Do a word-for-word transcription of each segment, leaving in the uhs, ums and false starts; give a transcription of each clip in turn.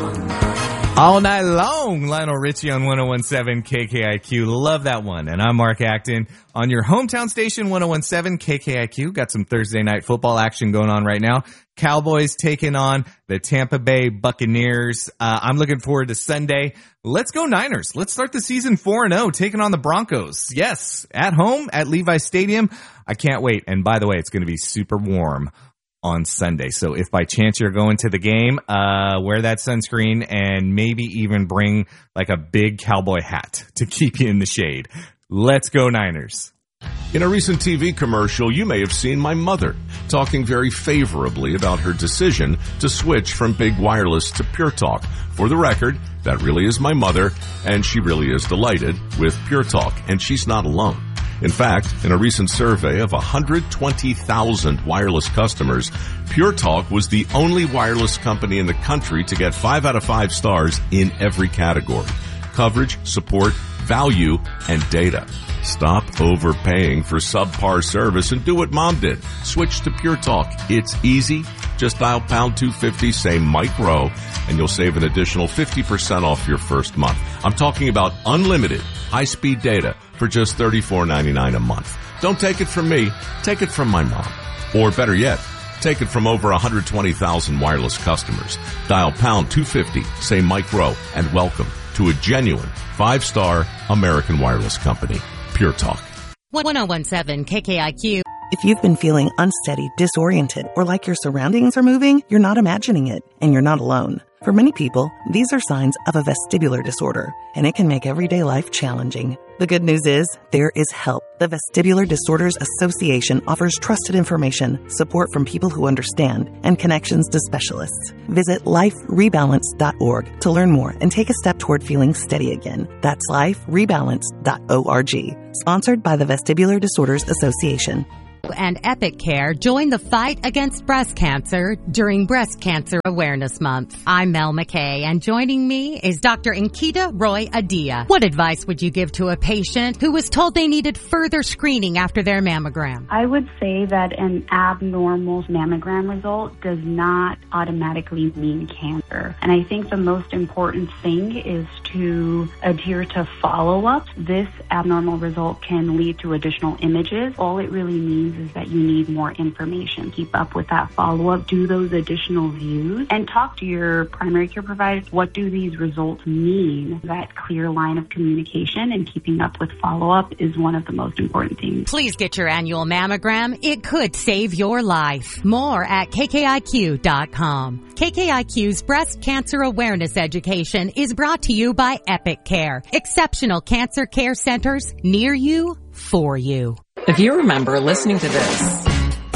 All night long, Lionel Richie on one oh one seven K K I Q. Love that one. And I'm Mark Acton on your hometown station, one oh one seven K K I Q. Got some Thursday night football action going on right now. Cowboys taking on the Tampa Bay Buccaneers. Uh, I'm looking forward to Sunday. Let's go Niners. Let's start the season four and oh, taking on the Broncos. Yes, at home at Levi's Stadium. I can't wait. And by the way, it's going to be super warm on Sunday. So if by chance you're going to the game, uh, wear that sunscreen and maybe even bring like a big cowboy hat to keep you in the shade. Let's go Niners. In a recent T V commercial, you may have seen my mother talking very favorably about her decision to switch from Big Wireless to Pure Talk. For the record, that really is my mother, and she really is delighted with Pure Talk, and she's not alone. In fact, in a recent survey of one hundred twenty thousand wireless customers, Pure Talk was the only wireless company in the country to get five out of five stars in every category: coverage, support, value, and data. Stop overpaying for subpar service and do what Mom did. Switch to Pure Talk. It's easy. Just dial pound two fifty, say Mike Rowe, and you'll save an additional fifty percent off your first month. I'm talking about unlimited high-speed data for just thirty-four ninety-nine a month. Don't take it from me. Take it from my mom. Or better yet, take it from over one hundred twenty thousand wireless customers. Dial pound two fifty, say Mike Rowe, and welcome to a genuine five-star American wireless company. Pure Talk. one oh one seven K K I Q. If you've been feeling unsteady, disoriented, or like your surroundings are moving, you're not imagining it, and you're not alone. For many people, these are signs of a vestibular disorder, and it can make everyday life challenging. The good news is, there is help. The Vestibular Disorders Association offers trusted information, support from people who understand, and connections to specialists. Visit life rebalance dot org to learn more and take a step toward feeling steady again. That's life rebalance dot org. Sponsored by the Vestibular Disorders Association. And Epic Care join the fight against breast cancer during Breast Cancer Awareness Month. I'm Mel McKay, and joining me is Doctor Ankita Roy Adia. What advice would you give to a patient who was told they needed further screening after their mammogram? I would say that an abnormal mammogram result does not automatically mean cancer. And I think the most important thing is to adhere to follow-up. This abnormal result can lead to additional images. All it really means is that you need more information. Keep up with that follow-up, do those additional views, and talk to your primary care provider. What do these results mean? That clear line of communication and keeping up with follow-up is one of the most important things. Please get your annual mammogram. It could save your life. More at K K I Q dot com. K K I Q's Breast Cancer Awareness Education is brought to you by Epic Care. Exceptional cancer care centers near you, for you. If you remember listening to this,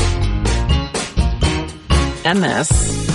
and this,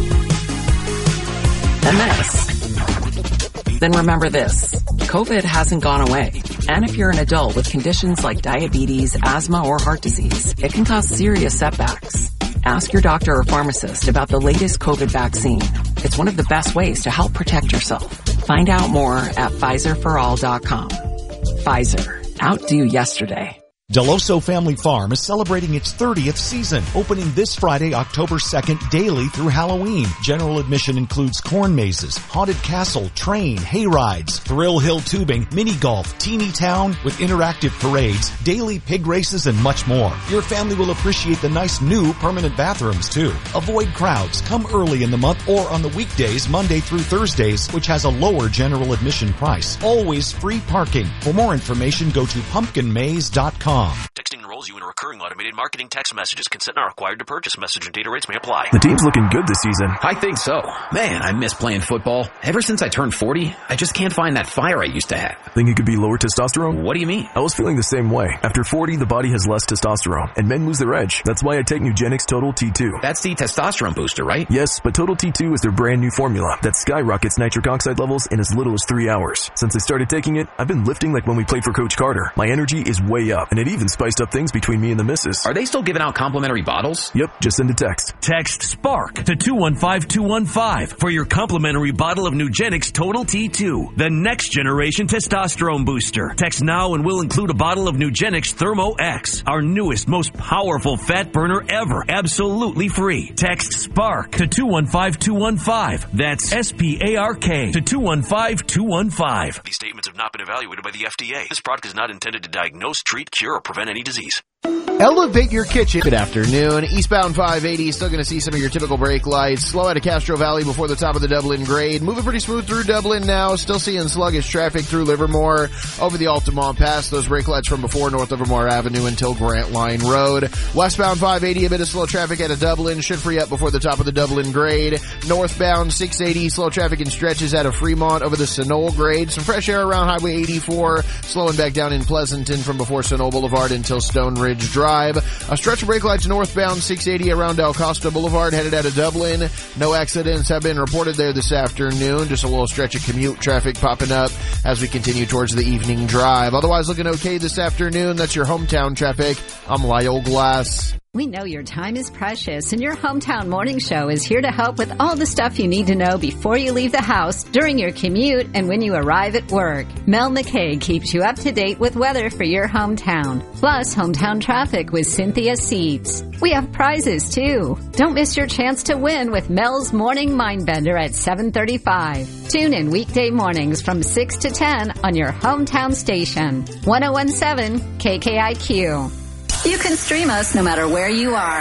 and this, then remember this. COVID hasn't gone away. And if you're an adult with conditions like diabetes, asthma, or heart disease, it can cause serious setbacks. Ask your doctor or pharmacist about the latest COVID vaccine. It's one of the best ways to help protect yourself. Find out more at Pfizer for all dot com. Pfizer. Outdo yesterday. Deloso Family Farm is celebrating its thirtieth season, opening this Friday, October second, daily through Halloween. General admission includes corn mazes, haunted castle, train, hay rides, thrill hill tubing, mini golf, teeny town with interactive parades, daily pig races, and much more. Your family will appreciate the nice new permanent bathrooms, too. Avoid crowds. Come early in the month or on the weekdays, Monday through Thursdays, which has a lower general admission price. Always free parking. For more information, go to pumpkin maze dot com. Texting enrolls you in a recurring automated marketing text messages. Consent not required to purchase. Message and data rates may apply. The team's looking good this season. I think so. Man, I miss playing football. Ever since I turned forty, I just can't find that fire I used to have. Think it could be lower testosterone? What do you mean? I was feeling the same way. After forty, the body has less testosterone, and men lose their edge. That's why I take Nugenix Total T two. That's the testosterone booster, right? Yes, but Total T two is their brand new formula that skyrockets nitric oxide levels in as little as three hours. Since I started taking it, I've been lifting like when we played for Coach Carter. My energy is way up, and it even spiced up things between me and the missus. Are they still giving out complimentary bottles? Yep, just send a text. Text SPARK to two one five two one five for your complimentary bottle of Nugenix Total T two, the next generation testosterone booster. Text now and we'll include a bottle of Nugenix Thermo X, our newest, most powerful fat burner ever, absolutely free. Text SPARK to two one five two one five. That's S P A R K to two one five two one five. These statements have not been evaluated by the F D A. This product is not intended to diagnose, treat, cure, or prevent any disease. Elevate your kitchen. Good afternoon. Eastbound five eighty, still going to see some of your typical brake lights. Slow out of Castro Valley before the top of the Dublin grade. Moving pretty smooth through Dublin now. Still seeing sluggish traffic through Livermore. Over the Altamont Pass, those brake lights from before North Livermore Avenue until Grant Line Road. Westbound five eighty, a bit of slow traffic out of Dublin. Should free up before the top of the Dublin grade. Northbound six eighty, slow traffic in stretches out of Fremont over the Sunol grade. Some fresh air around Highway eighty-four. Slowing back down in Pleasanton from before Sunol Boulevard until Stone Ridge Drive. A stretch of brake lights northbound six eighty around El Costa Boulevard headed out of Dublin. No accidents have been reported there this afternoon. Just a little stretch of commute traffic popping up as we continue towards the evening drive. Otherwise looking okay this afternoon. That's your hometown traffic. I'm Lyle Glass. We know your time is precious, and your Hometown Morning Show is here to help with all the stuff you need to know before you leave the house, during your commute, and when you arrive at work. Mel McKay keeps you up to date with weather for your hometown. Plus, hometown traffic with Cynthia Seats. We have prizes, too. Don't miss your chance to win with Mel's Morning Mindbender at seven thirty-five. Tune in weekday mornings from six to ten on your hometown station. ten seventeen K K I Q. You can stream us no matter where you are.